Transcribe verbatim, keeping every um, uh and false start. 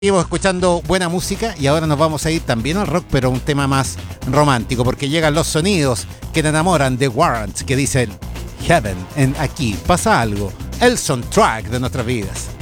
Seguimos escuchando buena música y ahora nos vamos a ir también al rock, pero un tema más romántico, porque llegan los sonidos que te enamoran de Warrant, que dicen Heaven, en aquí pasa algo, el soundtrack de nuestras vidas.